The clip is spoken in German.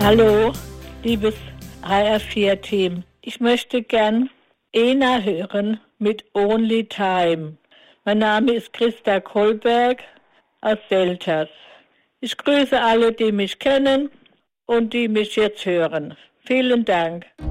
Hallo, liebes HR4-Team. Ich möchte gern Ena hören mit Only Time. Mein Name ist Christa Kohlberg aus Selters. Ich grüße alle, die mich kennen und die mich jetzt hören. Vielen Dank.